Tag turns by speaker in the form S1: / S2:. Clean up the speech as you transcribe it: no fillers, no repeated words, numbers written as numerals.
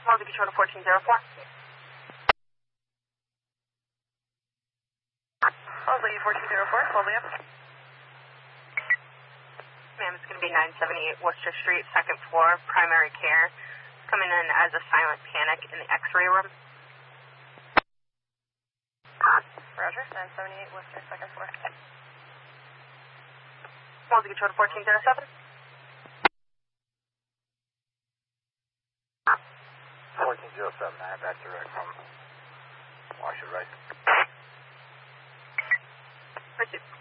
S1: Quality Control to 1404. Quality 1404, slowly up. Ma'am, it's going to be 978 Worcester Street, second floor, primary care. Coming in as a silent panic in the x-ray room. Roger, 978 Worcester, second floor. Quality Control to 1407.
S2: 1407, I have that direct from Washer, right?
S1: Pursuit.